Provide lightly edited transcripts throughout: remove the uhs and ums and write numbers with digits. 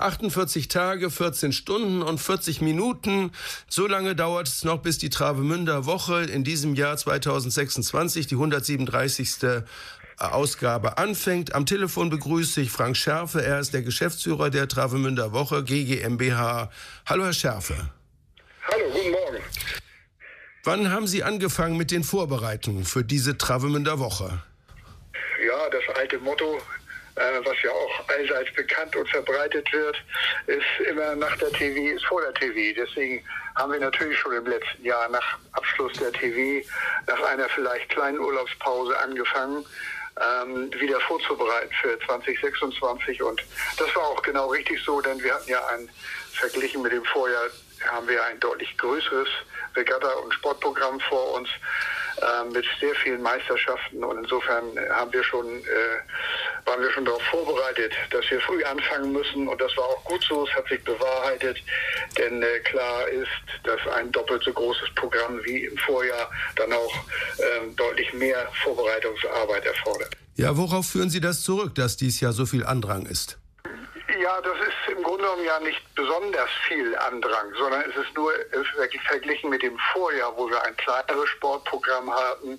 48 Tage, 14 Stunden und 40 Minuten. So lange dauert es noch, bis die Travemünder Woche in diesem Jahr 2026, die 137. Ausgabe anfängt. Am Telefon begrüße ich Frank Scherfe. Er ist der Geschäftsführer der Travemünder Woche, GmbH. Hallo, Herr Scherfe. Hallo, guten Morgen. Wann haben Sie angefangen mit den Vorbereitungen für diese Travemünder Woche? Ja, das alte Motto, was ja auch allseits bekannt und verbreitet wird, ist immer nach der TV ist vor der TV. Deswegen haben wir natürlich schon im letzten Jahr nach Abschluss der TV, nach einer vielleicht kleinen Urlaubspause angefangen, wieder vorzubereiten für 2026. Und das war auch genau richtig so, denn wir hatten ja verglichen mit dem Vorjahr, haben wir ein deutlich größeres Regatta- und Sportprogramm vor uns mit sehr vielen Meisterschaften, und insofern waren wir schon darauf vorbereitet, dass wir früh anfangen müssen, und das war auch gut so, es hat sich bewahrheitet, denn klar ist, dass ein doppelt so großes Programm wie im Vorjahr dann auch deutlich mehr Vorbereitungsarbeit erfordert. Ja, worauf führen Sie das zurück, dass dies Jahr so viel Andrang ist? Ja, das ist im Grunde genommen ja nicht besonders viel Andrang, sondern es ist nur verglichen mit dem Vorjahr, wo wir ein kleineres Sportprogramm hatten,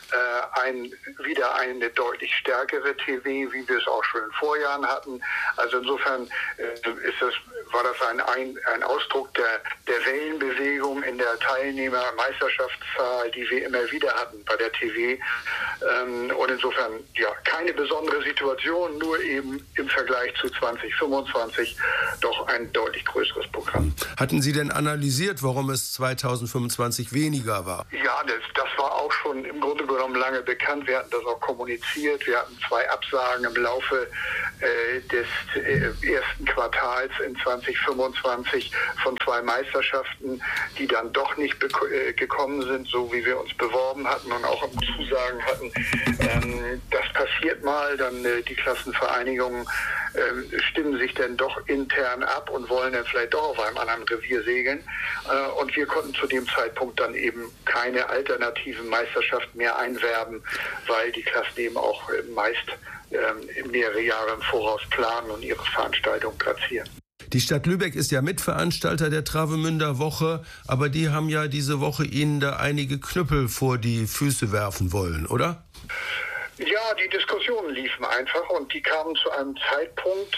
wieder eine deutlich stärkere TV, wie wir es auch schon in Vorjahren hatten. Also insofern war das ein Ausdruck der Wellenbewegung in der Teilnehmermeisterschaftszahl, die wir immer wieder hatten bei der TV. Und insofern ja keine besondere Situation, nur eben im Vergleich zu 2025 doch ein deutlich größeres Programm. Hatten Sie denn analysiert, warum es 2025 weniger war? Ja, das war auch schon im Grunde genommen lange bekannt. Wir hatten das auch kommuniziert. Wir hatten 2 Absagen im Laufe des ersten Quartals in 2025 von 2 Meisterschaften, die dann doch nicht gekommen sind, so wie wir uns beworben hatten und auch Zusagen hatten. Das passiert mal, dann die Klassenvereinigungen stimmen sich dann doch intern ab und wollen dann vielleicht doch auf einem anderen Revier segeln. Und wir konnten zu dem Zeitpunkt dann eben keine alternativen Meisterschaften mehr einwerben, weil die Klassen eben auch meist mehrere Jahre im Voraus planen und ihre Veranstaltungen platzieren. Die Stadt Lübeck ist ja Mitveranstalter der Travemünder Woche, aber die haben ja diese Woche Ihnen da einige Knüppel vor die Füße werfen wollen, oder? Ja, die Diskussionen liefen einfach, und die kamen zu einem Zeitpunkt,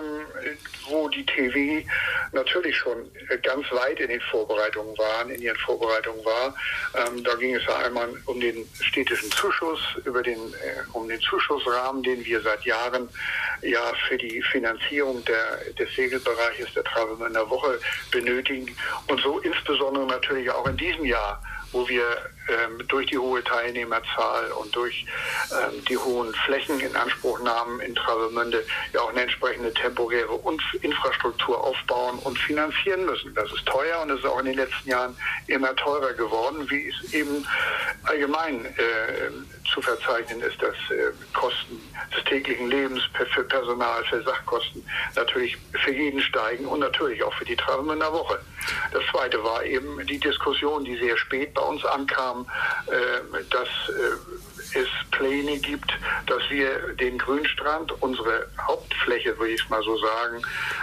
wo die TV natürlich schon ganz weit in ihren Vorbereitungen war. Da ging es ja einmal um den städtischen Zuschuss, um den Zuschussrahmen, den wir seit Jahren ja für die Finanzierung des Segelbereiches der Travemünder Woche benötigen, und so insbesondere natürlich auch in diesem Jahr, wo wir durch die hohe Teilnehmerzahl und durch die hohen Flächeninanspruchnahmen in Travemünde ja auch eine entsprechende temporäre Infrastruktur aufbauen und finanzieren müssen. Das ist teuer, und es ist auch in den letzten Jahren immer teurer geworden, wie es eben allgemein zu verzeichnen ist, dass Kosten des täglichen Lebens für Personal, für Sachkosten natürlich für jeden steigen, und natürlich auch für die Travemünder Woche. Das Zweite war eben die Diskussion, die sehr spät bei uns ankam, dass es Pläne gibt, dass wir den Grünstrand, unsere Hauptfläche, würde ich mal so sagen,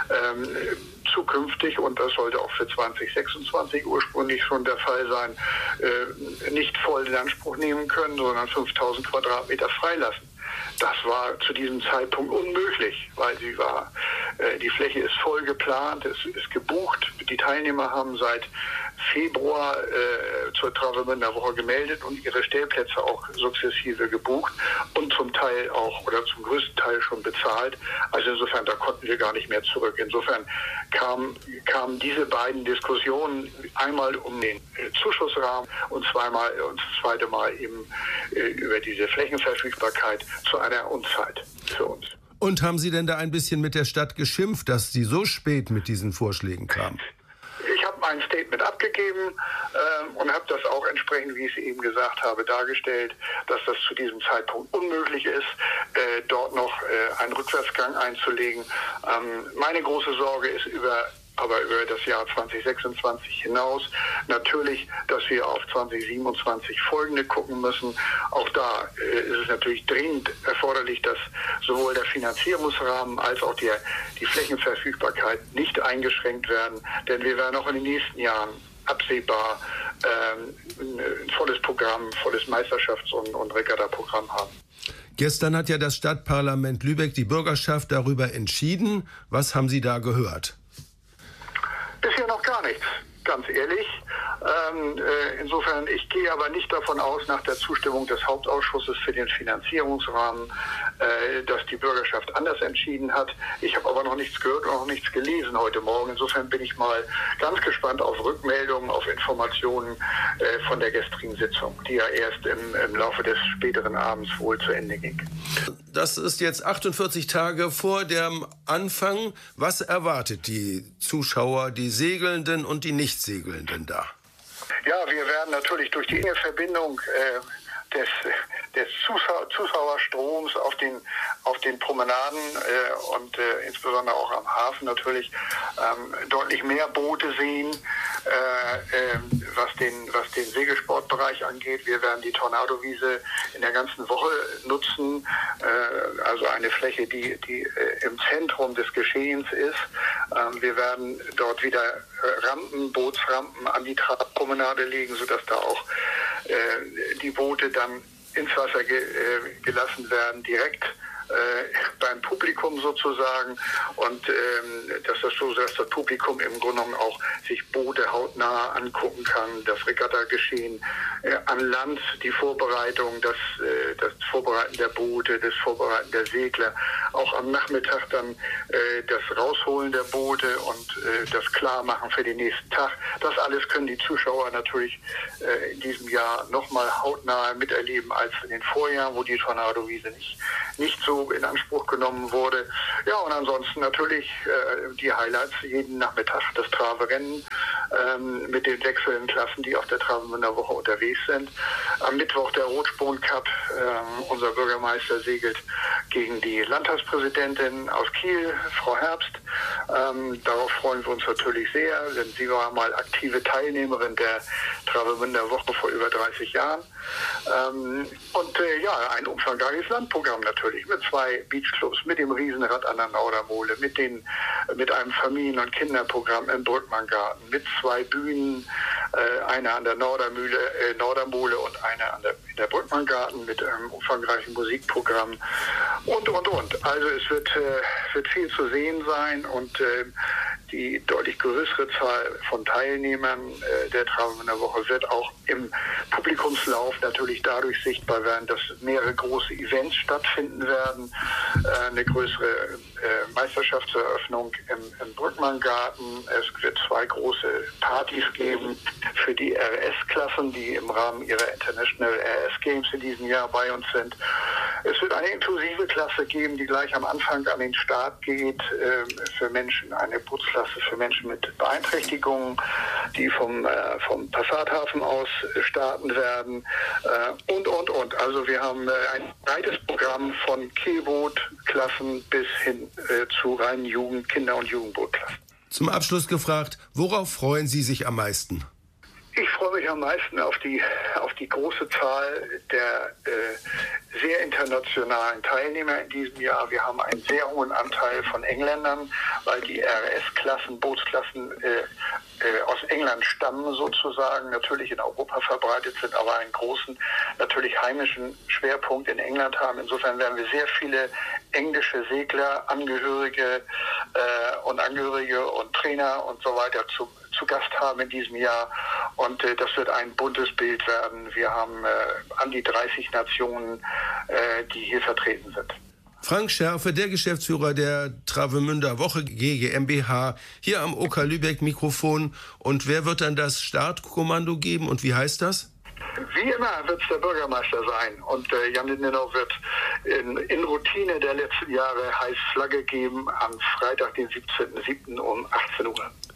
zukünftig, und das sollte auch für 2026 ursprünglich schon der Fall sein, nicht voll in Anspruch nehmen können, sondern 5000 Quadratmeter freilassen. Das war zu diesem Zeitpunkt unmöglich, weil die Fläche ist voll geplant, es ist gebucht. Die Teilnehmer haben seit Februar zur Travemünder Woche gemeldet und ihre Stellplätze auch sukzessive gebucht und zum Teil auch oder zum größten Teil schon bezahlt. Also insofern, da konnten wir gar nicht mehr zurück. Insofern kamen diese beiden Diskussionen, einmal um den Zuschussrahmen und das zweite Mal eben über diese Flächenverfügbarkeit zu einer Unzeit für uns. Und haben Sie denn da ein bisschen mit der Stadt geschimpft, dass Sie so spät mit diesen Vorschlägen kamen? Ich habe mein Statement abgegeben und habe das auch entsprechend, wie ich es eben gesagt habe, dargestellt, dass das zu diesem Zeitpunkt unmöglich ist, dort noch einen Rückwärtsgang einzulegen. Meine große Sorge ist über aber über das Jahr 2026 hinaus. Natürlich, dass wir auf 2027 folgende gucken müssen. Auch da ist es natürlich dringend erforderlich, dass sowohl der Finanzierungsrahmen als auch die Flächenverfügbarkeit nicht eingeschränkt werden. Denn wir werden auch in den nächsten Jahren absehbar ein volles Programm, volles Meisterschafts- und Regatta-Programm haben. Gestern hat ja das Stadtparlament Lübeck, die Bürgerschaft, darüber entschieden. Was haben Sie da gehört? Bisher noch gar nichts, ganz ehrlich. Insofern, ich gehe aber nicht davon aus, nach der Zustimmung des Hauptausschusses für den Finanzierungsrahmen, dass die Bürgerschaft anders entschieden hat. Ich habe aber noch nichts gehört und noch nichts gelesen heute Morgen. Insofern bin ich mal ganz gespannt auf Rückmeldungen, auf Informationen von der gestrigen Sitzung, die ja erst im Laufe des späteren Abends wohl zu Ende ging. Das ist jetzt 48 Tage vor dem Anfang. Was erwartet die Zuschauer, die Segelnden und die Nicht-Segelnden da? Ja, wir werden natürlich durch die enge Verbindung des Zuschauerstroms auf den Promenaden und insbesondere auch am Hafen natürlich deutlich mehr Boote sehen, was den Segelsportbereich angeht. Wir werden die Tornadowiese in der ganzen Woche nutzen, also eine Fläche, die im Zentrum des Geschehens ist. Wir werden dort wieder Bootsrampen an die Promenade legen, sodass da auch die Boote dann ins Wasser gelassen werden, direkt beim Publikum sozusagen, und dass das Publikum im Grunde genommen auch sich Boote hautnah angucken kann, das Regatta-Geschehen an Land, die Vorbereitung, das Vorbereiten der Boote, das Vorbereiten der Segler, auch am Nachmittag dann das Rausholen der Boote und das Klarmachen für den nächsten Tag. Das alles können die Zuschauer natürlich in diesem Jahr nochmal hautnah miterleben als in den Vorjahren, wo die Tornadowiese nicht so in Anspruch genommen wurde. Ja, und ansonsten natürlich die Highlights jeden Nachmittag, das Traverennen mit den wechselnden Klassen, die auf der Travemünder Woche unterwegs sind. Am Mittwoch der Rotspon Cup. Unser Bürgermeister segelt gegen die Landtagspräsidentin aus Kiel, Frau Herbst. Darauf freuen wir uns natürlich sehr, denn sie war mal aktive Teilnehmerin der Travemünder Woche vor über 30 Jahren. Ein umfangreiches Landprogramm natürlich, mit 2 Beachclubs, mit dem Riesenrad an der Nordermole, mit einem Familien- und Kinderprogramm im Brückmanngarten, mit 2 Bühnen, eine an der Nordermole und eine in der Brückmanngarten, mit einem umfangreichen Musikprogramm und. Also es wird viel zu sehen sein, und die deutlich größere Zahl von Teilnehmern der Travemünder Woche wird auch im Publikumslauf natürlich dadurch sichtbar werden, dass mehrere große Events stattfinden werden. Eine größere Meisterschaftseröffnung im Brückmanngarten. Es wird 2 große Partys geben für die RS-Klassen, die im Rahmen ihrer International RS Games in diesem Jahr bei uns sind. Es wird eine inklusive Klasse geben, die gleich am Anfang an den Start geht, für Menschen, eine Bootsklasse für Menschen mit Beeinträchtigungen, die vom Passathafen aus starten werden, und. Also wir haben ein breites Programm von Keelbootklassen bis hin zu reinen Kinder- und Jugendbootklassen. Zum Abschluss gefragt, worauf freuen Sie sich am meisten? Ich freue mich am meisten auf die große Zahl der sehr internationalen Teilnehmer in diesem Jahr. Wir haben einen sehr hohen Anteil von Engländern, weil die RS-Klassen, Bootsklassen aus England stammen sozusagen, natürlich in Europa verbreitet sind, aber einen großen, natürlich heimischen Schwerpunkt in England haben. Insofern werden wir sehr viele englische Segler, Angehörige und Trainer und so weiter zu Gast haben in diesem Jahr, und das wird ein buntes Bild werden. Wir haben an die 30 Nationen, die hier vertreten sind. Frank Scherfe, der Geschäftsführer der Travemünder Woche GmbH, hier am OK Lübeck Mikrofon. Und wer wird dann das Startkommando geben und wie heißt das? Wie immer wird es der Bürgermeister sein, und Jan Lindenau wird in Routine der letzten Jahre heiß Flagge geben am Freitag, den 17.07. um 18 Uhr.